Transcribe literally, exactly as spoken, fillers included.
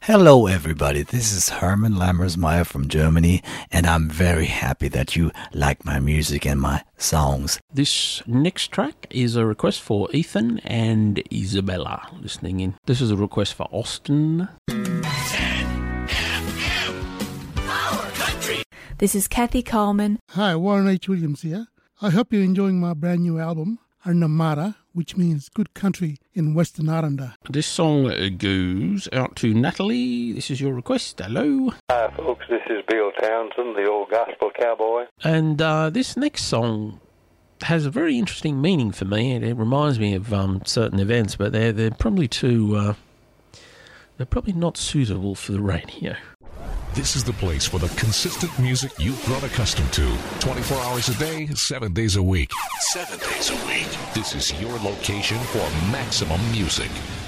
Hello, everybody. This is Herman Lammersmeyer from Germany, and I'm very happy that you like my music and my songs. This next track is a request for Ethan and Isabella listening in. This is a request for Austin. This is Kathy Coleman. Hi, Warren H. Williams here. I hope you're enjoying my brand new album, Arnamara, which means good country in Western Aranda. This song goes out to Natalie. This is your request. Hello. Hi, folks. This is Bill Townsend, the old gospel cowboy. And uh, this next song has a very interesting meaning for me. It, it reminds me of um, certain events, but they're they're probably too uh, they're probably not suitable for the radio. This is the place for the consistent music you've grown accustomed to. twenty-four hours a day, seven days a week. Seven days a week. This is your location for maximum music.